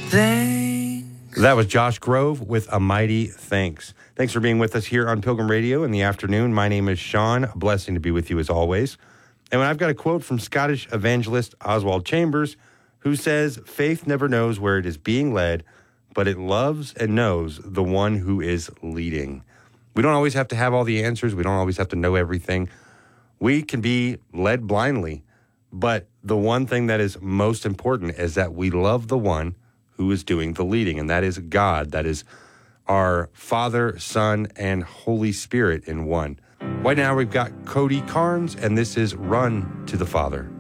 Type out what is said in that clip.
That was Josh Grove with A Mighty Thanks. Thanks for being with us here on Pilgrim Radio in the afternoon. My name is Sean. A blessing to be with you as always. And I've got a quote from Scottish evangelist Oswald Chambers, who says, "Faith never knows where it is being led, but it loves and knows the one who is leading." We don't always have to have all the answers. We don't always have to know everything. We can be led blindly. But the one thing that is most important is that we love the one who is doing the leading, and that is God. That is our Father, Son, and Holy Spirit in one. Right now we've got Cody Carnes, and this is Run to the Father.